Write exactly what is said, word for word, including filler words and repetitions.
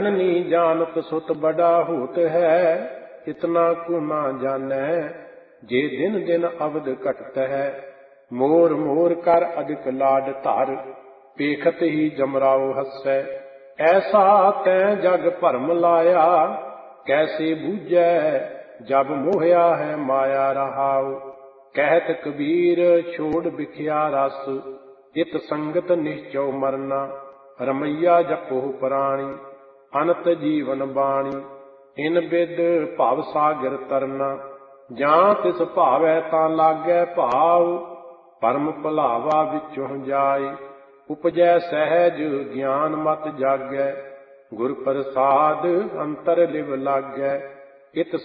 नी जानत सुत बड़ा होत है, इतना को ना जानै, जे दिन दिन अवध घटत है। मोर मोर कर अधिक लाड धर, पेखत ही जमराओ हसै। ऐसा तैं जग भरम लाया, कैसे बूझै जब मोहया है माया रहाओ। कहत कबीर छोड़ बिखिया रस, इत संगत निश्चौ मरना। रमैया जपो प्राणी, अनत जीवन बाणी। इन बिद भव सागर तरना, जां तिस भावै तां लागै भाव। परम भुलावा विचों जाय, उपजै सहज ज्ञान मत जागै। गुर प्रसाद अंतर लिव लागै, इत